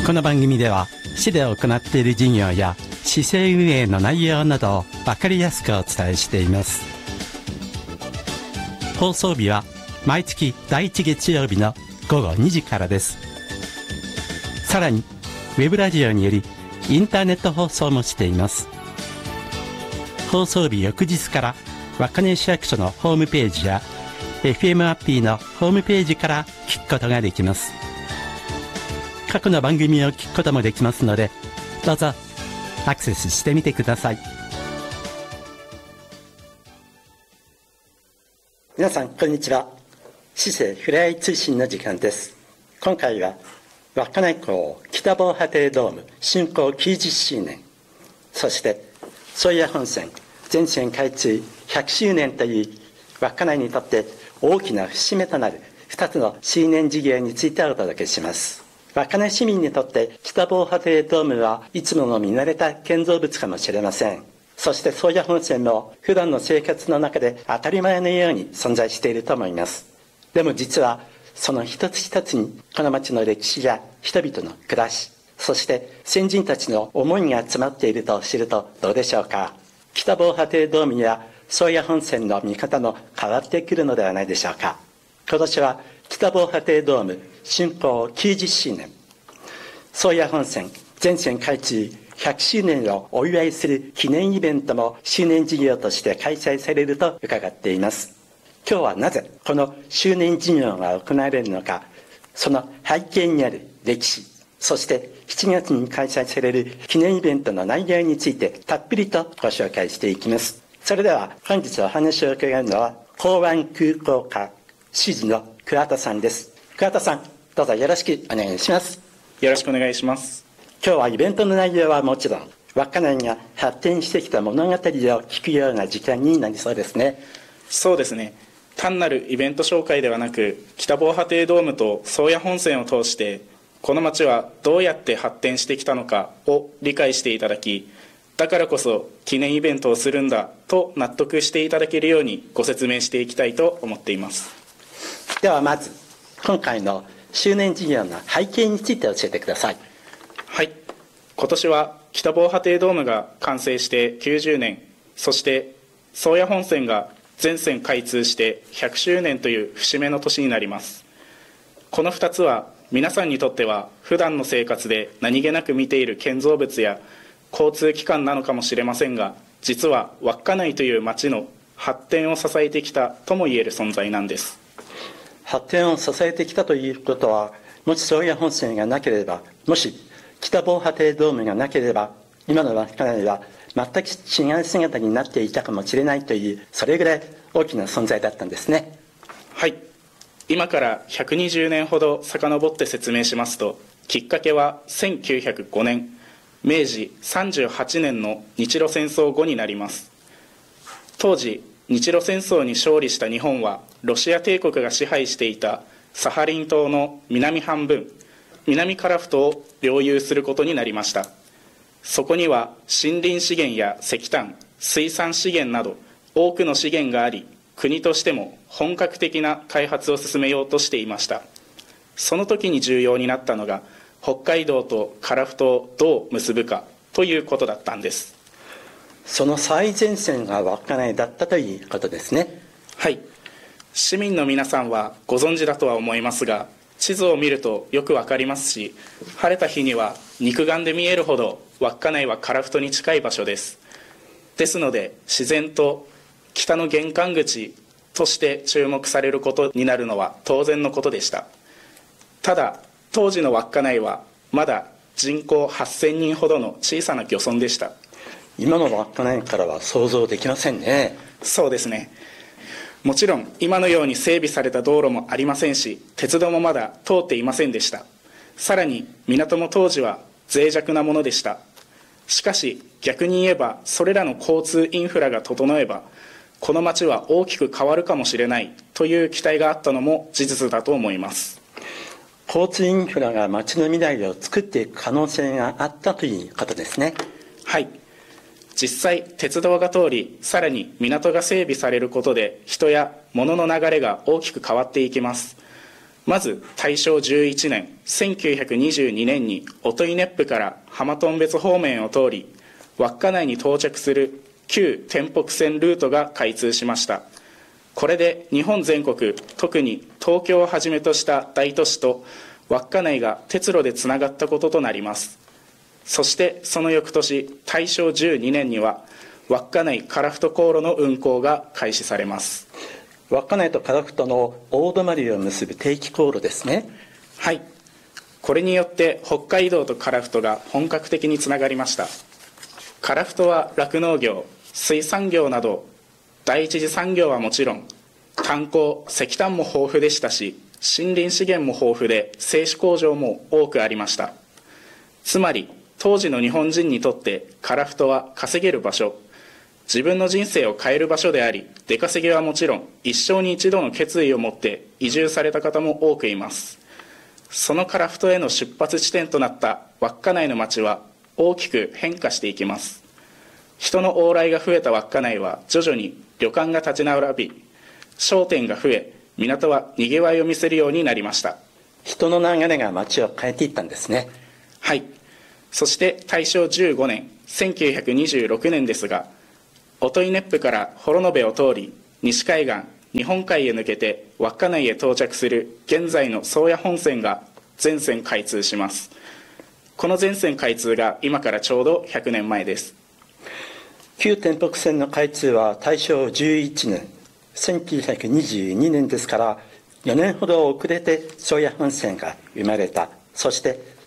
この番組では市で行っている事業や市政運営の内容などを分かりやすくお伝えしています。放送日は毎月第1月曜日の午後2時からです。さらにウェブラジオによりインターネット放送もしています。放送日翌日から稚内市役所のホームページや FM アッピーのホームページから聞くことができます。過去の番組を聞くこともできますので、どうぞアクセスしてみてください。皆さんこんにちは。市政ふれあい通信の時間です。今回は稚内港北防波堤ドーム竣工90周年、そして宗谷本線全線開通100周年という稚内にとって大きな節目となる2つの周年事業についてお届けします。稚内市民にとって北防波堤ドームはいつもの見慣れた建造物かもしれません。そして宗谷本線も普段の生活の中で当たり前のように存在していると思います。でも実はその一つ一つにこの町の歴史や人々の暮らし、そして先人たちの思いが詰まっていると知るとどうでしょうか。北防波堤ドームや宗谷本線の見方も変わってくるのではないでしょうか。今年は北防波堤ドーム竣工90周年、宗谷本線全線開通100周年をお祝いする記念イベントも周年事業として開催されると伺っています。今日はなぜこの周年事業が行われるのか、その背景にある歴史、そして7月に開催される記念イベントの内容についてたっぷりとご紹介していきます。それでは本日お話を伺うのは港湾空港課主事の桑田さんです。桑田さん、どうぞよろしくお願いします。 よろしくお願いします。 今日はイベントの内容はもちろん、稚内が発展してきた物語を聞くような時間になりそうですね。 そうですね。単なるイベント紹介ではなく、北防波堤ドームと宗谷本線を通してこの町はどうやって発展してきたのかを理解していただき、だからこそ記念イベントをするんだと納得していただけるようにご説明していきたいと思っています。 ではまず今回の周年事業の背景について教えてください。 はい、今年は北防波堤ドームが完成して90年、そして宗谷本線が全線開通して100周年という節目の年になります。この2つは皆さんにとっては普段の生活で何気なく見ている建造物や交通機関なのかもしれませんが、実は稚内という町の発展を支えてきたとも言える存在なんです。 発展を支えてきたということは、もし宗谷本線がなければ、もし北防波堤ドームがなければ、今の稚内は全く違う姿になっていたかもしれないという、それぐらい大きな存在だったんですね。 はい、今から120年ほど遡って説明しますと、きっかけは1905年明治38年の日露戦争後になります。当時日露戦争に勝利した日本はロシア帝国が支配していたサハリン島の南半分、南樺太を領有することになりました。そこには森林資源や石炭、水産資源など多くの資源があり、国としても本格的な開発を進めようとしていました。その時に重要になったのが、北海道と樺太をどう結ぶかということだったんです。 その最前線が稚内だったということですね。 はい、市民の皆さんはご存知だとは思いますが、地図を見るとよくわかりますし、晴れた日には肉眼で見えるほど稚内は樺太に近い場所です。ですので自然と北の玄関口として注目されることになるのは当然のことでした。ただ当時の稚内はまだ人口8000人ほどの小さな漁村でした。 今の稚内からは想像できませんね。 そうですね。もちろん今のように整備された道路もありませんし、鉄道もまだ通っていませんでした。さらに港も当時は脆弱なものでした。しかし逆に言えば、それらの交通インフラが整えばこの町は大きく変わるかもしれないという期待があったのも事実だと思います。 交通インフラが町の未来を作っていく可能性があったということですね。 はい、実際鉄道が通り、さらに港が整備されることで人や物の流れが大きく変わっていきます。 まず大正11年1922年に音威熱府から浜頓別方面を通り稚内に到着する旧天北線ルートが開通しました。これで日本全国、特に東京をはじめとした大都市と稚内が鉄路でつながったこととなります。そしてその翌年大正12年には稚内樺太航路の運行が開始されます。 稚内と樺太の大泊を結ぶ定期航路ですね。 はい、これによって北海道と樺太が本格的につながりました。樺太は酪農業、水産業など第一次産業はもちろん炭鉱、石炭も豊富でしたし、森林資源も豊富で製紙工場も多くありました。つまり当時の日本人にとって樺太は稼げる場所、自分の人生を変える場所であり、出稼ぎはもちろん一生に一度の決意を持って移住された方も多くいます。その樺太への出発地点となった稚内の町は大きく変化していきます。人の往来が増えた稚内は徐々に旅館が立ち並び、商店が増え、港はにぎわいを見せるようになりました。 人の流れが町を変えていったんですね。 はい。そして大正15年1926年ですが、音威熱府から幌延を通り西海岸日本海へ抜けて稚内へ到着する現在の宗谷本線が全線開通します。この全線開通が今からちょうど100年前です。 旧天北線の開通は大正11年1922年ですから、4年ほど遅れて宗谷本線が生まれた。そして